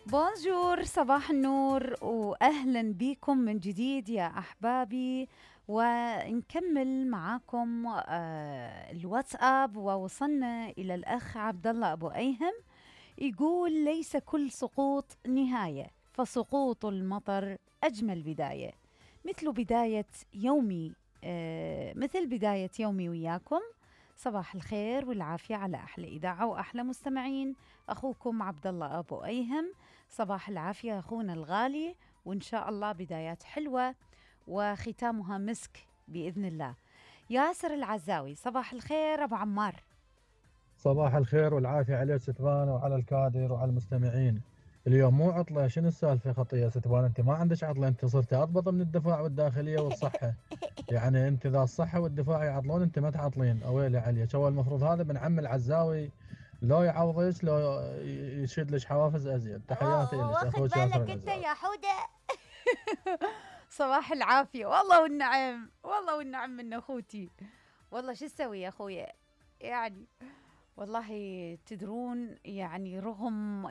بونجور، صباح النور وأهلا بكم من جديد يا أحبابي. ونكمل معاكم الواتساب، ووصلنا إلى الأخ عبد الله أبو أيهم يقول: ليس كل سقوط نهاية، فسقوط المطر أجمل بداية، مثل بداية يومي مثل بداية يومي وياكم. صباح الخير والعافية على أحلى إذاعة وأحلى مستمعين. أخوكم عبد الله أبو أيهم. صباح العافية أخونا الغالي، وإن شاء الله بدايات حلوة وختامها مسك بإذن الله. ياسر العزاوي: صباح الخير أبو عمار. صباح الخير والعافية عليك ستبان وعلى الكادر وعلى المستمعين. اليوم مو عطلة، شنو السالفة خطية ستبان؟ انت ما عندك عطلة، انت صرت اضبط من الدفاع والداخلية والصحة. يعني انت ذا الصحة والدفاع يعطلون، انت ما تعطلين. اويلي عليك، هو المفروض هذا من عم العزاوي لو يعوضك، لو يشد لك حوافز ازيد. تحياتي لك واخد اخوك ياسر بالك انت العزاوي. يا حودة؟ صباح العافية، والله والنعم، والله والنعم من اخوتي. والله شو اسوي يا اخويا يعني؟ والله تدرون يعني رغم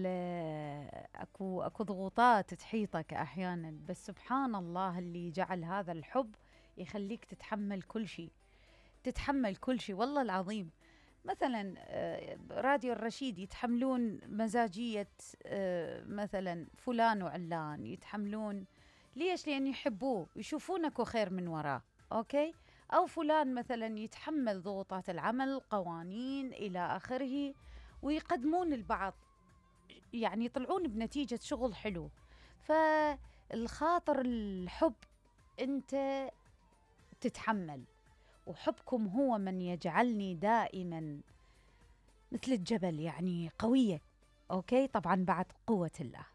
اكو ضغوطات تحيطك احيانا، بس سبحان الله اللي جعل هذا الحب يخليك تتحمل كل شيء، تتحمل كل شيء والله العظيم. مثلا راديو الرشيد يتحملون مزاجية مثلا فلان وعلان، يتحملون. ليش؟ لأن يحبوه، يشوفونك خير من وراه. أوكي؟ أو فلان مثلا يتحمل ضغوطات العمل، قوانين إلى آخره، ويقدمون البعض، يعني يطلعون بنتيجة شغل حلو. فالخاطر الحب أنت تتحمل، وحبكم هو من يجعلني دائما مثل الجبل، يعني قوية. أوكي؟ طبعا بعد قوة الله.